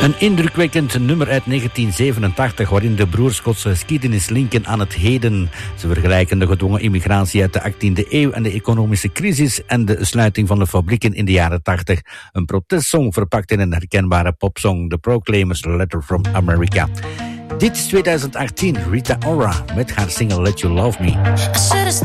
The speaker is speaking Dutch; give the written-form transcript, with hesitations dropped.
Een indrukwekkend nummer uit 1987 waarin de broers Schotse geschiedenis linken aan het heden. Ze vergelijken de gedwongen immigratie uit de 18e eeuw en de economische crisis en de sluiting van de fabrieken in de jaren 80. Een protestsong verpakt in een herkenbare popsong, The Proclaimers' Letter from America. Dit is 2018, Rita Ora met haar single Let You Love Me.